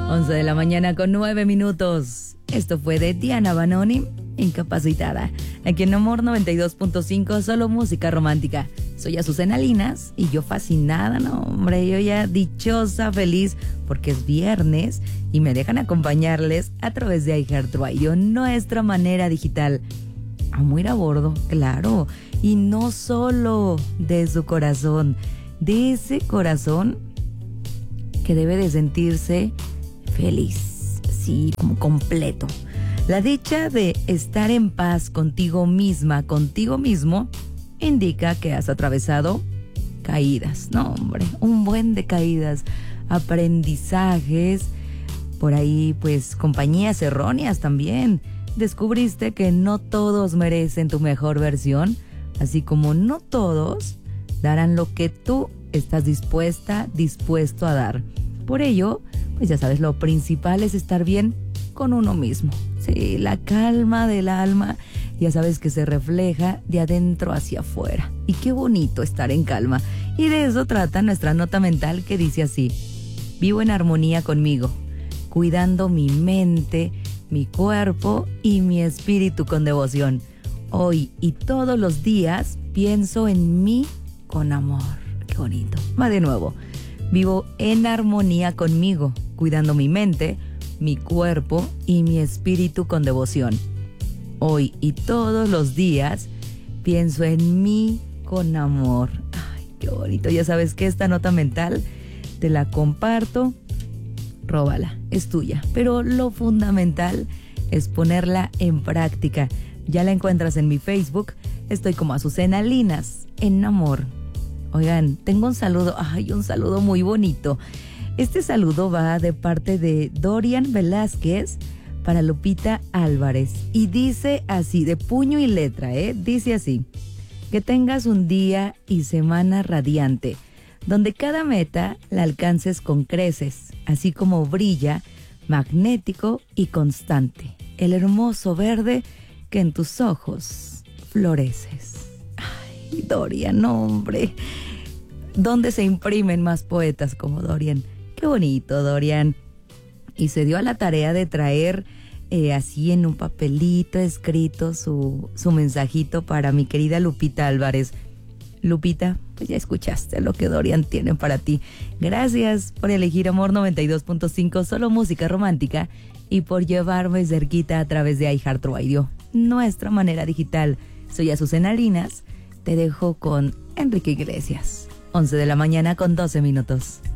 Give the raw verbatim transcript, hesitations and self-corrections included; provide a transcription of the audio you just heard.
once de la mañana con nueve minutos. Esto fue de Diana Banoni, Incapacitada. Aquí en Amor noventa y dos punto cinco, solo música romántica. Soy Azucena Linas y yo fascinada, no hombre, yo ya dichosa, feliz, porque es viernes y me dejan acompañarles a través de iHeartRadio, nuestra manera digital. Amo ir a bordo, claro, y no solo de su corazón, de ese corazón que debe de sentirse feliz, sí, como completo. La dicha de estar en paz contigo misma, contigo mismo, indica que has atravesado caídas, no hombre, un buen de caídas, aprendizajes, por ahí pues compañías erróneas también. Descubriste que no todos merecen tu mejor versión, así como no todos darán lo que tú estás dispuesta, dispuesto a dar. Por ello, pues ya sabes, lo principal es estar bien con uno mismo. Sí, la calma del alma, ya sabes que se refleja de adentro hacia afuera. Y qué bonito estar en calma. Y de eso trata nuestra nota mental, que dice así: vivo en armonía conmigo, cuidando mi mente, mi cuerpo y mi espíritu con devoción. Hoy y todos los días pienso en mí con amor. Qué bonito. Va de nuevo. Vivo en armonía conmigo, cuidando mi mente, mi cuerpo y mi espíritu con devoción. Hoy y todos los días pienso en mí con amor. Ay, qué bonito. Ya sabes que esta nota mental te la comparto. Róbala, es tuya. Pero lo fundamental es ponerla en práctica. Ya la encuentras en mi Facebook. Estoy como Azucena Linas, en Amor. Oigan, tengo un saludo, ay, un saludo muy bonito. Este saludo va de parte de Dorian Velázquez para Lupita Álvarez. Y dice así, de puño y letra, ¿eh? Dice así: que tengas un día y semana radiante, donde cada meta la alcances con creces, así como brilla, magnético y constante, el hermoso verde que en tus ojos floreces. Ay, Dorian, no, hombre, ¿dónde se imprimen más poetas como Dorian? Qué bonito, Dorian. Y se dio a la tarea de traer eh, así en un papelito escrito su, su mensajito para mi querida Lupita Álvarez. Lupita, pues ya escuchaste lo que Dorian tiene para ti. Gracias por elegir Amor noventa y dos punto cinco, solo música romántica, y por llevarme cerquita a través de iHeartRadio, nuestra manera digital. Soy Azucena Linas, te dejo con Enrique Iglesias. once de la mañana con doce minutos.